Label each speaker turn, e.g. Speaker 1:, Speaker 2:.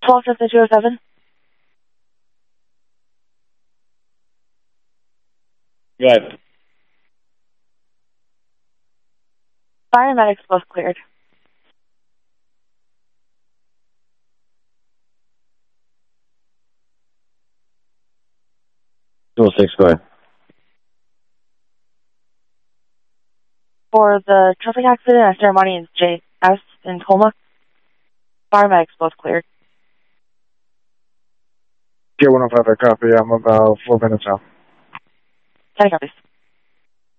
Speaker 1: 12 Cessna 207.
Speaker 2: Go ahead.
Speaker 1: Paramedics both cleared.
Speaker 2: 206, go ahead.
Speaker 1: For the traffic accident at Ceremony in JS in Tacoma, paramedics both cleared.
Speaker 3: Get 105, I copy. I'm about 4 minutes out.
Speaker 1: 10 copies.